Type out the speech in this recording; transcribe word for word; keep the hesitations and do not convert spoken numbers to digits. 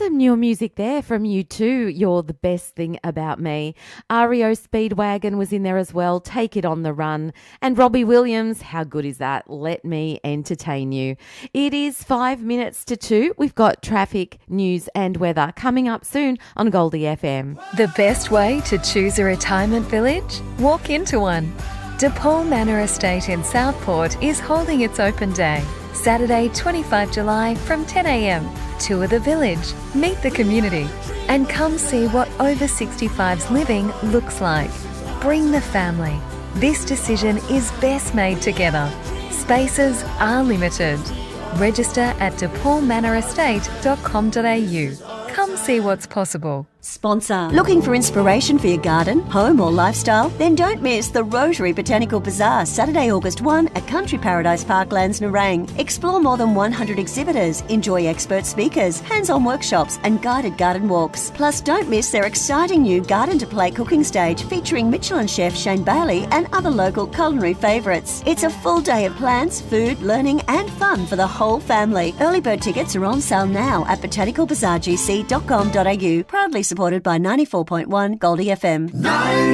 some newer music there from you too. You're the best thing about me. R E O Speedwagon was in there as well. Take It on the Run. And Robbie Williams, how good is that? Let me entertain you. It is five minutes to two. We've got traffic, news and weather coming up soon on Goldie F M. The best way to choose a retirement village? Walk into one. DePaul Manor Estate in Southport is holding its open day. Saturday, twenty-fifth of July from ten a m. Tour the village, meet the community, and come see what over sixty-fives living looks like. Bring the family. This decision is best made together. Spaces are limited. Register at de paul manor estate dot com dot a u. Come see what's possible. Sponsor. Looking for inspiration for your garden, home or lifestyle? Then don't miss the Rotary Botanical Bazaar, Saturday, August first at Country Paradise Parklands, Nerang. Explore more than one hundred exhibitors, enjoy expert speakers, hands-on workshops and guided garden walks. Plus, don't miss their exciting new Garden to Plate cooking stage featuring Michelin chef Shane Bailey and other local culinary favourites. It's a full day of plants, food, learning and fun for the whole family. Early bird tickets are on sale now at botanical bazaar g c dot com dot a u. Proudly supported by ninety-four point one Goldie F M.